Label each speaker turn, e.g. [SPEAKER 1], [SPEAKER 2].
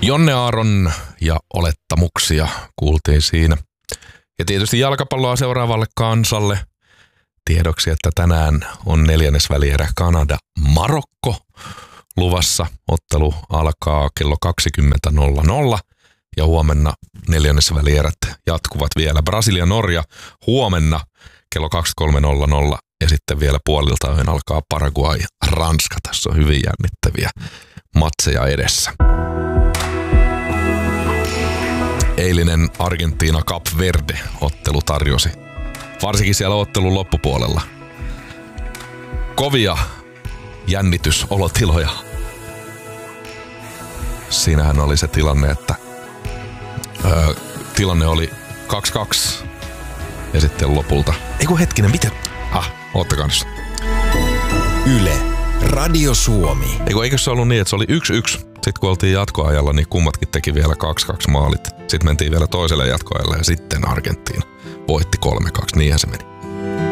[SPEAKER 1] Jonne Aaron ja olettamuksia kuultiin siinä. Ja tietysti jalkapalloa seuraavalle kansalle. Tiedoksi, että tänään on neljännesvälierä Kanada-Marokko luvassa. Ottelu alkaa kello 20.00 ja huomenna neljännesvälierät jatkuvat vielä. Brasilia-Norja huomenna kello 23.00 ja sitten vielä puolilta yön alkaa Paraguay-Ranska. Tässä on hyvin jännittäviä matseja edessä. Eilinen Argentiina-Cap Verde-ottelu tarjosi, varsinkin siellä ottelun loppupuolella, kovia jännitysolotiloja. Siinähän oli se tilanne, että tilanne oli 2-2 ja sitten lopulta... Eiku hetkinen, miten? Oottakaa nyt.
[SPEAKER 2] Yle, Radio Suomi.
[SPEAKER 1] Eikö se ollut niin, että se oli 1-1. Sitten kun oltiin jatkoajalla, niin kummatkin teki vielä 2-2 maalit. Sitten mentiin vielä toiselle jatkoajalle ja sitten Argentiina voitti 3-2. Niinhän se meni.